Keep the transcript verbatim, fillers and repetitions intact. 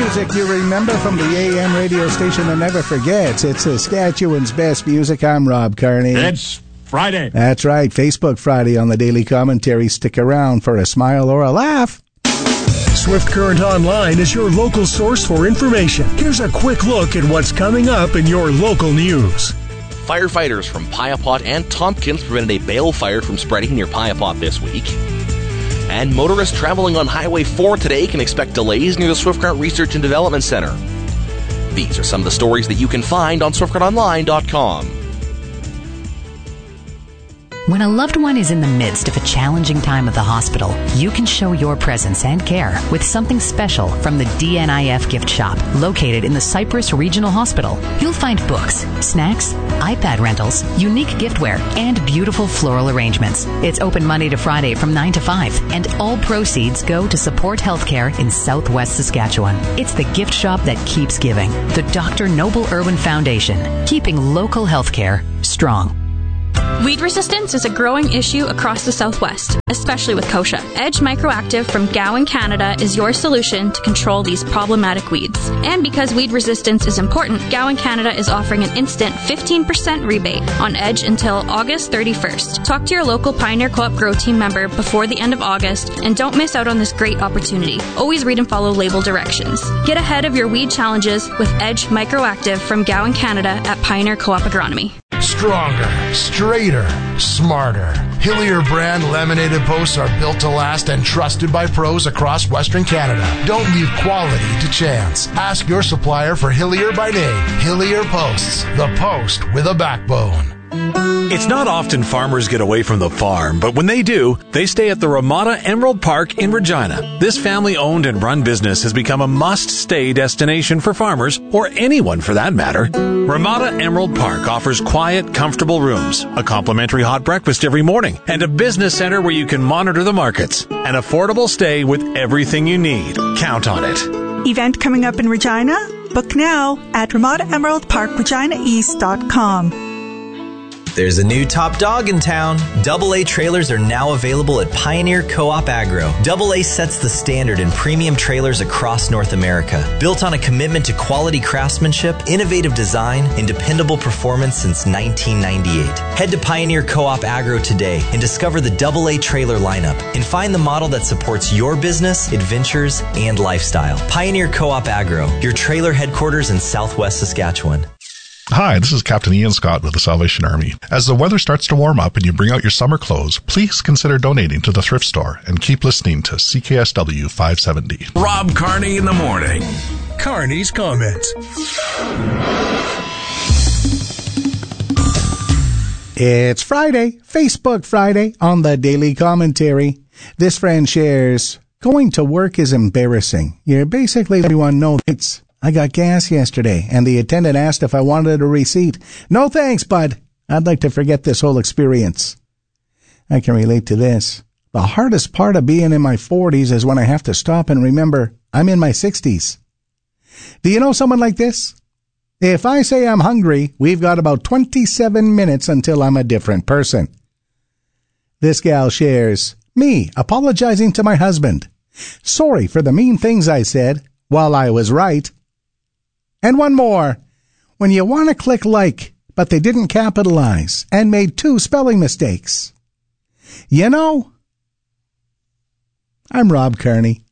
music you remember from the A M radio station that never forgets. It's Saskatchewan's best music. I'm Rob Kearney. It's Friday. That's right. Facebook Friday on the Daily Commentary. Stick around for a smile or a laugh. Swift Current Online is your local source for information. Here's a quick look at what's coming up in your local news. Firefighters from Piapot and Tompkins prevented a bale fire from spreading near Piapot this week. And motorists traveling on Highway four today can expect delays near the Swift Current Research and Development Center. These are some of the stories that you can find on swift current online dot com. When a loved one is in the midst of a challenging time at the hospital, you can show your presence and care with something special from the D N I F gift shop located in the Cypress Regional Hospital. You'll find books, snacks, iPad rentals, unique giftware, and beautiful floral arrangements. It's open Monday to Friday from nine to five, and all proceeds go to support healthcare in Southwest Saskatchewan. It's the gift shop that keeps giving. The Doctor Noble Irwin Foundation, keeping local healthcare strong. Weed resistance is a growing issue across the Southwest, especially with kochia. Edge Microactive from Gowan, Canada is your solution to control these problematic weeds. And because weed resistance is important, Gowan, Canada is offering an instant fifteen percent rebate on Edge until August thirty-first. Talk to your local Pioneer Co-op Grow Team member before the end of August and don't miss out on this great opportunity. Always read and follow label directions. Get ahead of your weed challenges with Edge Microactive from Gowan, Canada at Pioneer Co-op Agronomy. Stronger, straighter, smarter. Hillier brand laminated posts are built to last and trusted by pros across Western Canada. Don't leave quality to chance. Ask your supplier for Hillier by name. Hillier Posts, the post with a backbone. It's not often farmers get away from the farm, but when they do, they stay at the Ramada Emerald Park in Regina. This family-owned and run business has become a must-stay destination for farmers, or anyone for that matter. Ramada Emerald Park offers quiet, comfortable rooms, a complimentary hot breakfast every morning, and a business center where you can monitor the markets. An affordable stay with everything you need. Count on it. Event coming up in Regina? Book now at ramada emerald park regina east dot com. There's a new top dog in town. Double A trailers are now available at Pioneer Co-op Agro. Double A sets the standard in premium trailers across North America. Built on a commitment to quality craftsmanship, innovative design, and dependable performance since nineteen ninety-eight. Head to Pioneer Co-op Agro today and discover the Double A trailer lineup and find the model that supports your business, adventures, and lifestyle. Pioneer Co-op Agro, your trailer headquarters in Southwest Saskatchewan. Hi, this is Captain Ian Scott with the Salvation Army. As the weather starts to warm up and you bring out your summer clothes, please consider donating to the thrift store and keep listening to C K S W five seventy. Rob Kearney in the morning. Kearney's comments. It's Friday, Facebook Friday on the Daily Commentary. This friend shares, going to work is embarrassing. You're basically everyone knows it's I got gas yesterday, and the attendant asked if I wanted a receipt. No thanks, bud. I'd like to forget this whole experience. I can relate to this. The hardest part of being in my forties is when I have to stop and remember I'm in my sixties. Do you know someone like this? If I say I'm hungry, we've got about twenty-seven minutes until I'm a different person. This gal shares, me apologizing to my husband. Sorry for the mean things I said while I was right. And one more. When you want to click like, but they didn't capitalize and made two spelling mistakes. You know, I'm Rob Kearney.